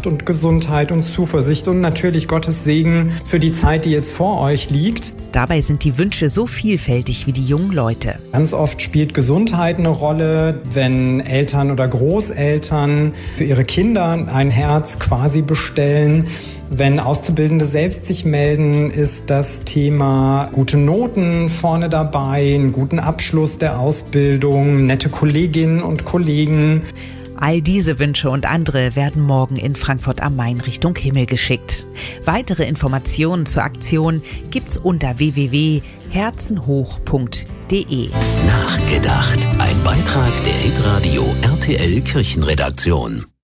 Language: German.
Kraft und Gesundheit und Zuversicht und natürlich Gottes Segen für die Zeit, die jetzt vor euch liegt. Dabei sind die Wünsche so vielfältig wie die jungen Leute. Ganz oft spielt Gesundheit eine Rolle, wenn Eltern oder Großeltern für ihre Kinder ein Herz quasi bestellen. Wenn Auszubildende selbst sich melden, ist das Thema gute Noten vorne dabei, einen guten Abschluss der Ausbildung, nette Kolleginnen und Kollegen. All diese Wünsche und andere werden morgen in Frankfurt am Main Richtung Himmel geschickt. Weitere Informationen zur Aktion gibt's unter www.herzenhoch.de. Nachgedacht. Ein Beitrag der Hitradio RTL Kirchenredaktion.